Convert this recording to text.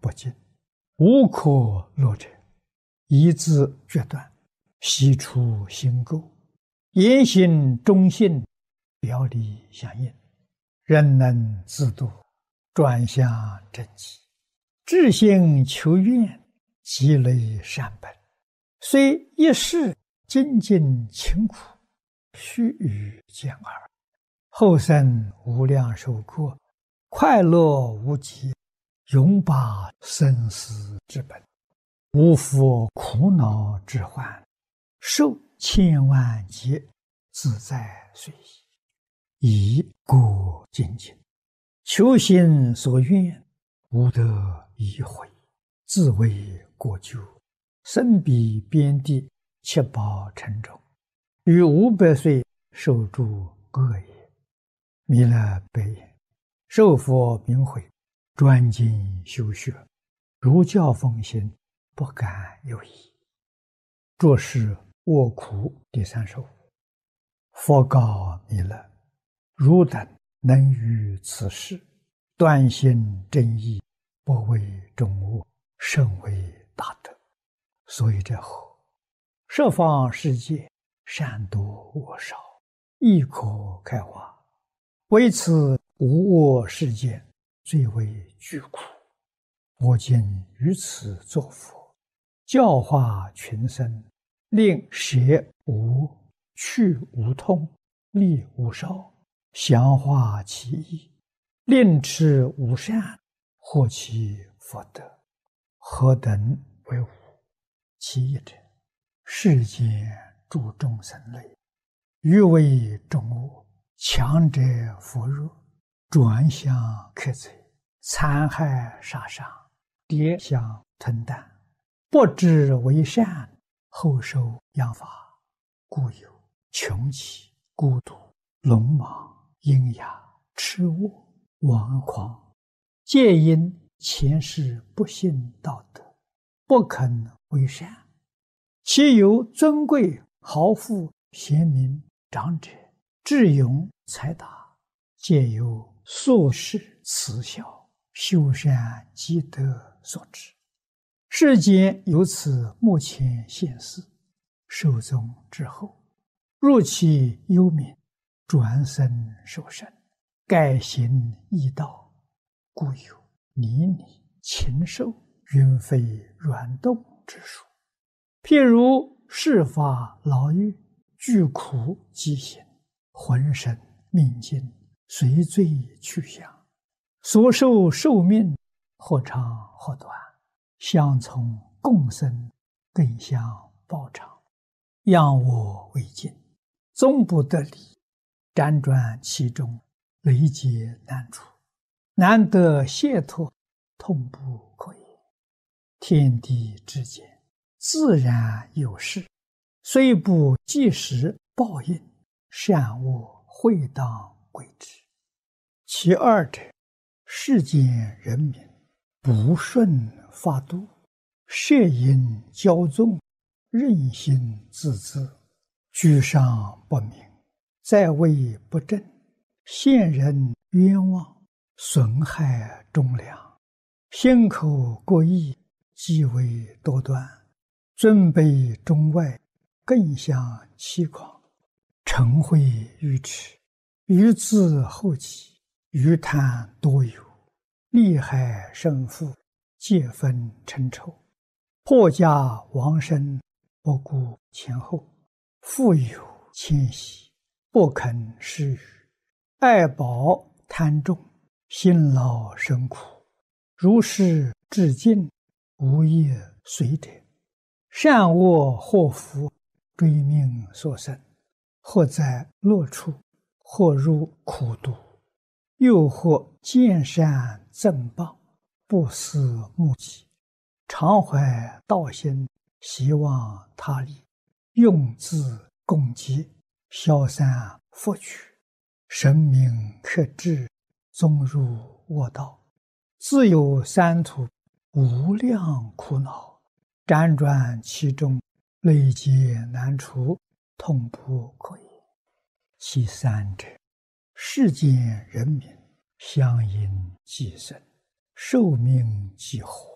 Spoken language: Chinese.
不尽，无可乐者，一字决断，悉出心垢，言行忠信，表里相应，人能自度，转向正极，至心求愿，积累善本，虽一世精进勤苦，须臾见耳，后生无量寿过，快乐无极，永把生死之本，无复苦恼之患，受千万劫，自在随意，以过精进，求心所愿，无得已悔，自为过咎，身彼边地，七宝沉重，于500岁受诸恶业。弥勒悲言：受佛明慧，专精修学，如教奉行，不敢有疑。作是卧苦第35。佛告弥勒：汝等能于此事，断心正义，不为众恶，甚为大德。所以者何？十方世界，善多恶少，亦可开化。为此无我世界，最为具苦。我今于此作佛，教化群生，令舍无、去无痛，利无少，详化其意，令持无善，获其福德。何等为无？其一者，世间诸众生类，欲为众恶，强者扶弱，转向克贼，残害杀伤，跌相吞啖，不知为善，后受殃罚，故有穷奇、孤独、聋盲、喑哑、痴卧、顽狂，皆因前世不信道德，不肯为善。其有尊贵、豪富、贤明、长者、智勇、才达，皆由宿世慈孝、修善积德所致。世间由此目前现世，寿终之后，入其幽冥，转生受生，改行异道，故有泥泞、禽兽、云飞软动之术。譬如世法牢狱，具苦饥行，浑身命尽，随罪去向，所受寿命或长或短，相从共生，更相报偿，仰我为镜，终不得离，辗转其中，累劫难除，难得解脱，痛不可言。天地之间，自然有事，虽不即时报应，善恶会当归之。其二者，世间人民不顺法度，摄引骄纵，任性自恣，居上不明，在位不正，陷人冤枉，损害忠良，心口过意，极为多端，尊卑中外，更相欺诳，嗔恚愚痴，愚自后己，愚贪多有，利害胜负，皆分称仇，破家亡身，不顾前后，富有谦息，不肯施予，爱宝贪重，辛劳生苦，如是至尽，无业随者，善恶祸福，追命所生，或在乐处，或入苦毒，又或见善赠报，不思目己，常怀道心，希望他利，用自共济，消散福取，神明克制，终入恶道，自有三途，无量苦恼，辗转其中，累劫难除，痛不可言。其三者，世间人民相因寄生，寿命几何，